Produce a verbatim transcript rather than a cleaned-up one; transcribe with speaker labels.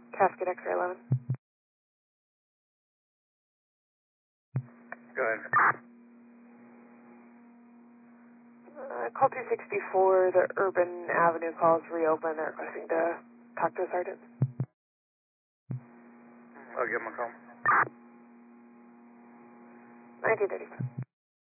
Speaker 1: Casket X-ray eleven.
Speaker 2: Go ahead.
Speaker 1: Uh, call two sixty-four, the Urban Avenue call is reopened. They're requesting to talk to a sergeant.
Speaker 2: I'll give him a call.
Speaker 1: nineteen thirty-five.